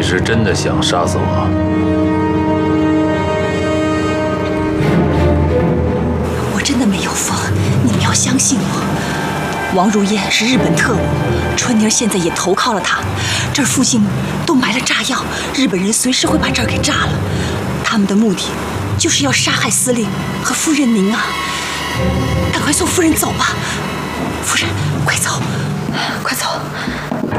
你是真的想杀死我？ 我真的没有疯，你们要相信我。王如烟是日本特务，春妮儿现在也投靠了他。这儿附近都埋了炸药，日本人随时会把这儿给炸了。他们的目的就是要杀害司令和夫人您啊！赶快送夫人走吧，夫人，快走，快走。